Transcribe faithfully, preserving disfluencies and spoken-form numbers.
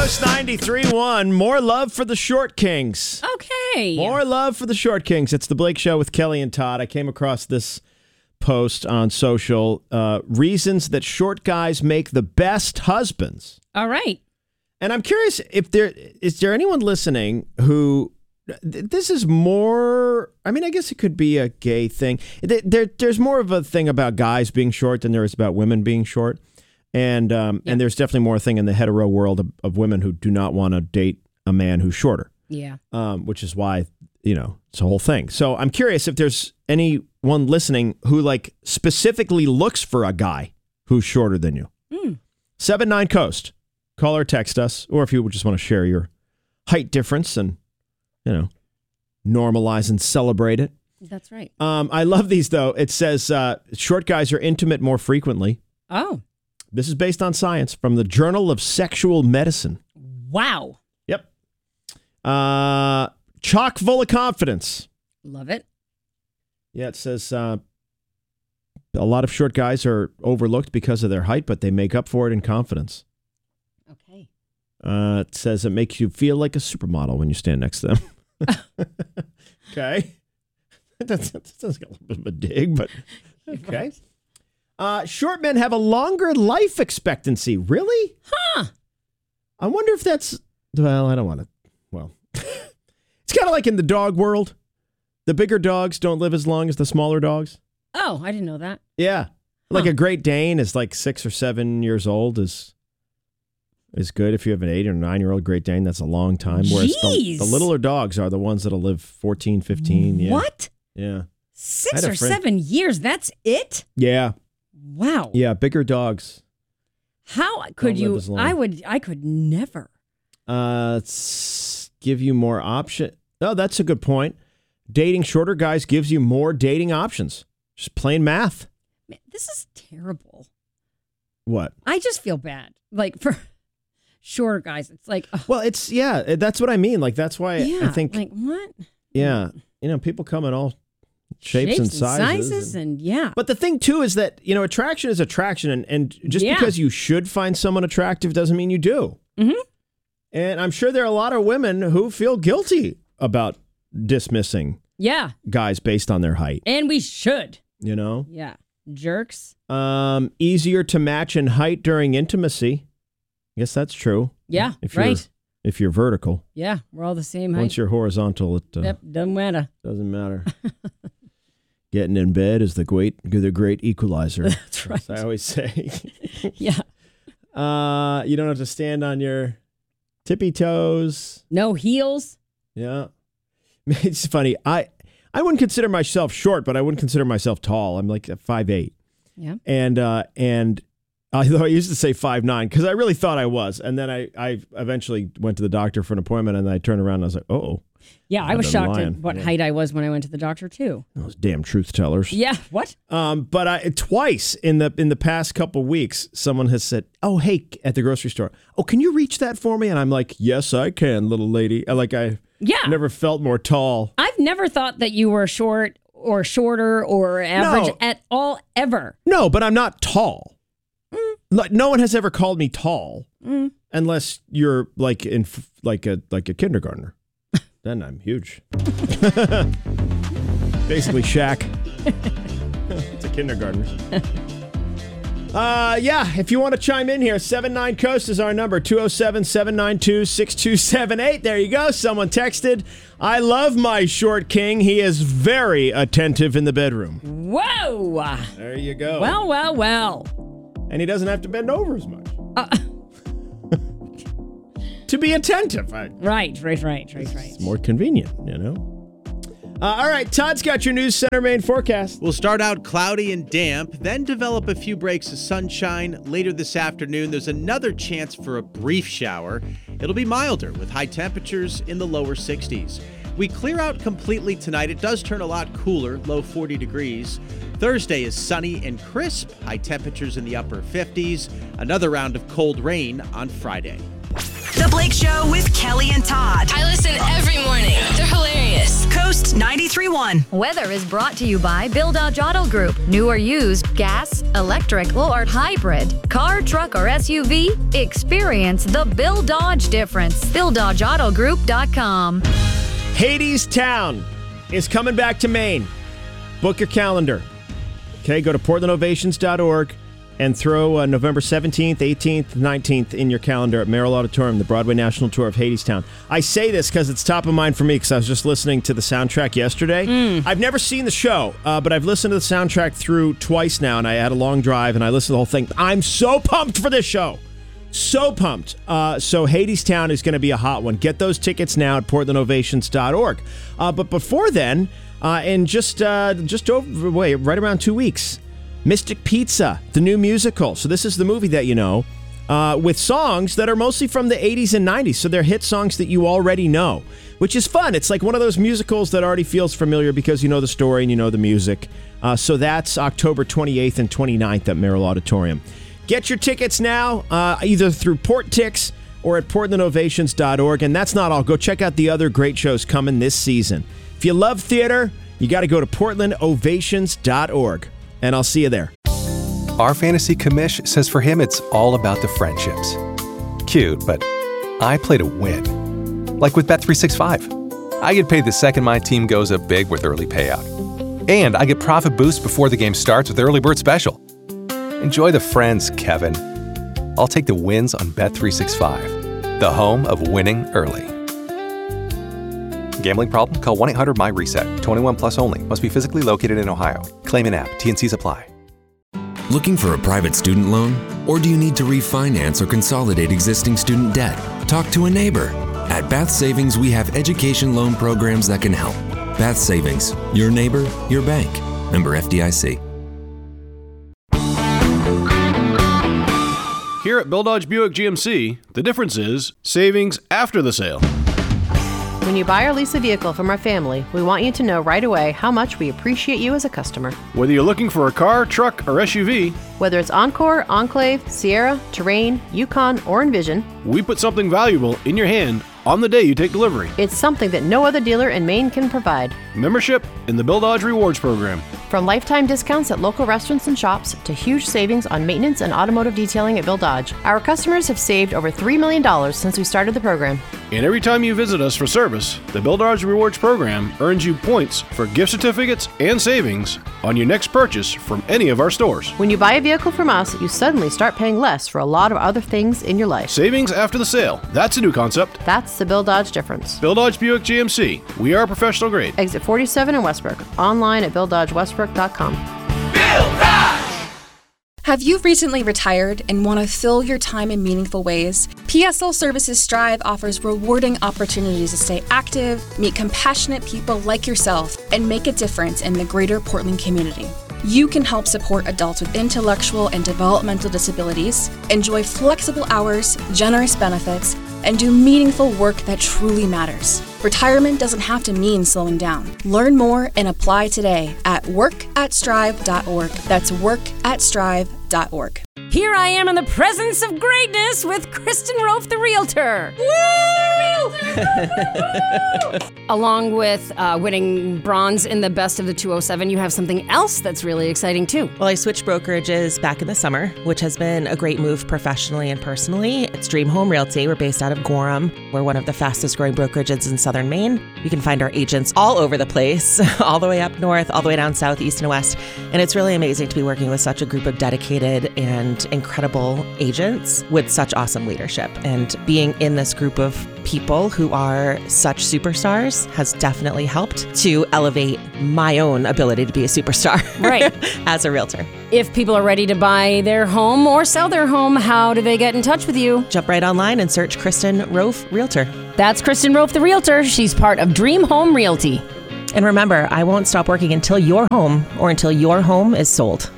Coast ninety-three point one. More love for the Short Kings. Okay. More love for the Short Kings. It's the Blake Show with Kelly and Todd. I came across this post on social. Uh, reasons that short guys make the best husbands. All right. And I'm curious if there is there anyone listening who this is more. I mean, I guess it could be a gay thing. There, there's more of a thing about guys being short than there is about women being short. And um, yeah. and there's definitely more a thing in the hetero world of, of women who do not want to date a man who's shorter. Yeah. Um, which is why, you know, it's a whole thing. So I'm curious if there's anyone listening who like specifically looks for a guy who's shorter than you. Mm. seven nine Coast. Call or text us. Or if you would just want to share your height difference and, you know, normalize and celebrate it. That's right. Um, I love these, though. It says uh, short guys are intimate more frequently. Oh. This is based on science from the Journal of Sexual Medicine. Wow. Yep. Uh, chock full of confidence. Love it. Yeah, it says uh, a lot of short guys are overlooked because of their height, but they make up for it in confidence. Okay. Uh, it says it makes you feel like a supermodel when you stand next to them. Okay. That's, that sounds like a little bit of a dig, but okay. Right. Uh, short men have a longer life expectancy. Really? Huh. I wonder if that's, well, I don't want to, well, it's kind of like in the dog world. The bigger dogs don't live as long as the smaller dogs. Oh, I didn't know that. Yeah. Like Huh. a Great Dane is like six or seven years old is is good. If you have an eight or nine year old Great Dane, that's a long time. Whereas the, the littler dogs are the ones that'll live fourteen, fifteen. Yeah. What? Yeah. Six I had or a friend- seven years? That's it? Yeah. Wow. Yeah. Bigger dogs. How could Don't live you? as long. I would. I could never. Uh, s- give you more option. Oh, that's a good point. Dating shorter guys gives you more dating options. Just plain math. Man, this is terrible. What? I just feel bad. Like for shorter guys, it's like. ugh, Well, it's, yeah, that's what I mean. Like, that's why yeah. I think, Like what? yeah, you know, people come in all shapes, and sizes. sizes and, yeah. But the thing, too, is that, you know, attraction is attraction. And, and just Yeah. because you should find someone attractive doesn't mean you do. Mm-hmm. And I'm sure there are a lot of women who feel guilty about dismissing Yeah. guys based on their height, And we should. you know? Yeah. Jerks. Um, easier to match in height during intimacy. I guess that's true. Yeah. If you're, right. If you're vertical. Yeah. We're all the same height. Once you're horizontal, it uh, Yep. Doesn't matter. doesn't matter. Getting in bed is the great, the great equalizer. That's right. As I always say. Yeah. Uh, you don't have to stand on your tippy toes. No heels. Yeah. It's funny. I I wouldn't consider myself short, but I wouldn't consider myself tall. I'm like five eight. Yeah. And uh, and although I used to say five nine because I really thought I was. And then I, I eventually went to the doctor for an appointment, and I turned around and I was like, oh. Yeah, I I've was been shocked lying. at what Yeah. height I was when I went to the doctor too. Those damn truth tellers. Yeah, what? Um, but I, twice in the in the past couple weeks, someone has said, "Oh, hey," at the grocery store. "Oh, can you reach that for me?" And I'm like, "Yes, I can, little lady." I, like I Yeah. never felt more tall. I've never thought that you were short or shorter or average No. at all ever. No, but I'm not tall. Mm. Like no one has ever called me tall, Mm. unless you're like in f- like a like a kindergartner. Then I'm huge. Basically, Shaq. It's a kindergartner. Uh, yeah, if you want to chime in here, seven nine Coast is our number, two oh seven, seven nine two, six two seven eight. There you go. Someone texted, "I love my short king. He is very attentive in the bedroom." Whoa. There you go. Well, well, well. And he doesn't have to bend over as much. Uh, To be attentive. I, right, right, right, right, right. it's more convenient, you know? Uh, all right, Todd's got your News Center Maine forecast. We'll start out cloudy and damp, then develop a few breaks of sunshine. Later this afternoon, there's another chance for a brief shower. It'll be milder with high temperatures in the lower sixties. We clear out completely tonight. It does turn a lot cooler, low forty degrees. Thursday is sunny and crisp, high temperatures in the upper fifties. Another round of cold rain on Friday. The Blake Show with Kelly and Todd. I listen every morning. They're hilarious. Coast ninety-three point one. Weather is brought to you by Bill Dodge Auto Group. New or used, gas, electric, or hybrid. Car, truck, or S U V? Experience the Bill Dodge difference. Bill Dodge Auto Group dot com. Hadestown is coming back to Maine. Book your calendar. Okay, go to portland ovations dot org and throw uh, November seventeenth, eighteenth, nineteenth in your calendar at Merrill Auditorium, the Broadway National Tour of Hadestown. I say this because it's top of mind for me because I was just listening to the soundtrack yesterday. Mm. I've never seen the show, uh, but I've listened to the soundtrack through twice now, and I had a long drive, and I listened to the whole thing. I'm so pumped for this show. So pumped. Uh, so Hadestown is going to be a hot one. Get those tickets now at portland ovations dot org. Uh, but before then, uh, in just, uh, just over, wait, right around two weeks, Mystic Pizza, the new musical. So this is the movie that you know, uh, with songs that are mostly from the eighties and nineties. So they're hit songs that you already know, which is fun. It's like one of those musicals that already feels familiar because you know the story and you know the music. Uh, so that's October twenty-eighth and twenty-ninth at Merrill Auditorium. Get your tickets now, uh, either through PortTix or at portland ovations dot org. And that's not all. Go check out the other great shows coming this season. If you love theater, you got to go to portland ovations dot org. And I'll see you there. Our fantasy commish says for him it's all about the friendships. Cute, but I play to win. Like with Bet three sixty-five. I get paid the second my team goes up big with early payout. And I get profit boost before the game starts with Early Bird Special. Enjoy the friends, Kevin. I'll take the wins on Bet three sixty-five, the home of winning early. Gambling problem? Call one eight hundred M Y reset. twenty-one plus only. Must be physically located in Ohio. Claim in app. T and Cs apply. Looking for a private student loan? Or do you need to refinance or consolidate existing student debt? Talk to a neighbor. At Bath Savings, we have education loan programs that can help. Bath Savings. Your neighbor, your bank. Member F D I C. Here at Bill Dodge Buick G M C, the difference is savings after the sale. When you buy or lease a vehicle from our family, we want you to know right away how much we appreciate you as a customer. Whether you're looking for a car, truck, or S U V, whether it's Encore, Enclave, Sierra, Terrain, Yukon, or Envision, we put something valuable in your hand on the day you take delivery. It's something that no other dealer in Maine can provide. Membership in the Bill Dodge Rewards Program. From lifetime discounts at local restaurants and shops to huge savings on maintenance and automotive detailing at Bill Dodge, our customers have saved over three million dollars since we started the program. And every time you visit us for service, the Bill Dodge Rewards Program earns you points for gift certificates and savings on your next purchase from any of our stores. When you buy a vehicle from us, you suddenly start paying less for a lot of other things in your life. Savings after the sale. That's a new concept. That's the Bill Dodge difference. Bill Dodge Buick G M C. We are professional grade. Exit forty-seven in Westbrook. Online at bill dodge westbrook dot com. Bill Dodge! Have you recently retired and want to fill your time in meaningful ways? P S L Services Strive offers rewarding opportunities to stay active, meet compassionate people like yourself, and make a difference in the greater Portland community. You can help support adults with intellectual and developmental disabilities, enjoy flexible hours, generous benefits, and do meaningful work that truly matters. Retirement doesn't have to mean slowing down. Learn more and apply today at work at strive dot org. That's work at strive dot org. Here I am in the presence of greatness with Kristen Rofe, the realtor. Along with uh, winning bronze in the best of the two oh seven, you have something else that's really exciting too. Well, I switched brokerages back in the summer, which has been a great move professionally and personally. It's Dream Home Realty. We're based out of Gorham. We're one of the fastest growing brokerages in southern Maine. You can find our agents all over the place, all the way up north, all the way down south, east, and west. And it's really amazing to be working with such a group of dedicated and incredible agents with such awesome leadership. And being in this group of people who are such superstars has definitely helped to elevate my own ability to be a superstar right. as a realtor. If people are ready to buy their home or sell their home, how do they get in touch with you? Jump right online and search Kristen Rofe Realtor. That's Kristen Rofe, the realtor. She's part of Dream Home Realty. And remember, I won't stop working until your home or until your home is sold.